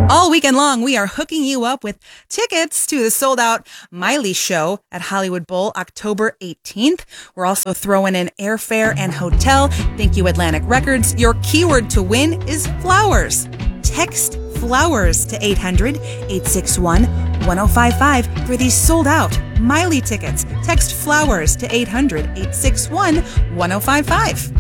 All weekend long, we are hooking you up with tickets to the sold-out Miley show at Hollywood Bowl October 18th. We're also throwing in airfare and hotel. Thank you, Atlantic Records. Your keyword to win is flowers. Text flowers to 800-861-1055 for these sold-out Miley tickets. Text flowers to 800-861-1055.